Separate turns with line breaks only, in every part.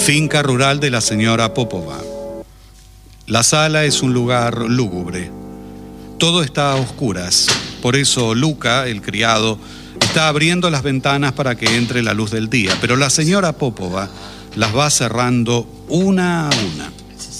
Finca rural de la señora Popova. La sala es un lugar lúgubre. Todo está a oscuras. Por eso Luca, el criado, está abriendo las ventanas para que entre la luz del día. Pero la señora Popova las va cerrando una a una.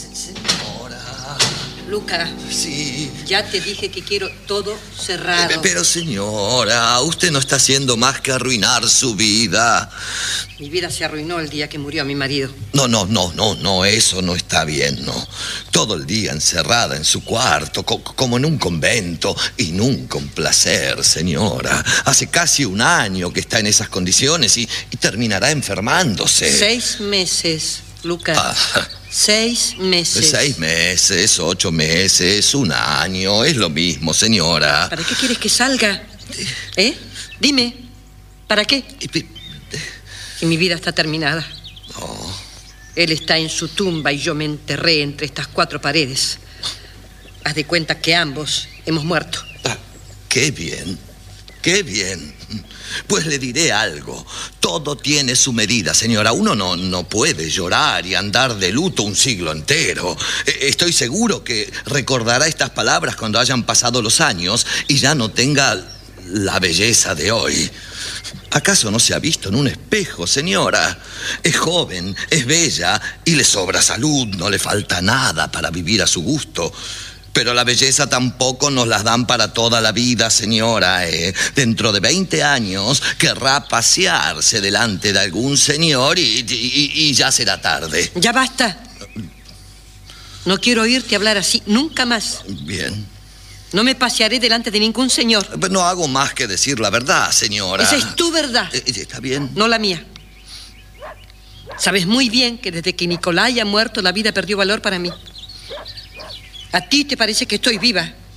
Luca.
Sí.
Ya te dije que quiero todo cerrado.
Pero señora, usted no está haciendo más que arruinar su vida.
Mi vida se arruinó el día que murió mi marido.
No, eso no está bien, no. Todo el día encerrada en su cuarto, como en un convento, y nunca un placer, señora. Hace casi un año que está en esas condiciones y terminará enfermándose.
6 meses, Luca. 6 meses.
6 meses, 8 meses, un año, es lo mismo, señora.
¿Para qué quieres que salga? Dime, ¿para qué? Y mi vida está terminada.
No.
Él está en su tumba y yo me enterré entre estas 4 paredes. Haz de cuenta que ambos hemos muerto.
Qué bien, qué bien. Pues le diré algo. Todo tiene su medida, señora. Uno no puede llorar y andar de luto un siglo entero. Estoy seguro que recordará estas palabras cuando hayan pasado los años y ya no tenga la belleza de hoy. ¿Acaso no se ha visto en un espejo, señora? Es joven, es bella y le sobra salud, no le falta nada para vivir a su gusto. Pero la belleza tampoco nos las dan para toda la vida, señora. Dentro de 20 años querrá pasearse delante de algún señor y ya será tarde.
Ya basta. No quiero oírte hablar así nunca más.
Bien.
No me pasearé delante de ningún señor.
No hago más que decir la verdad, señora.
Esa es tu verdad.
Está bien.
No la mía. Sabes muy bien que desde que Nicolai ha muerto, la vida perdió valor para mí. A ti te parece que estoy viva,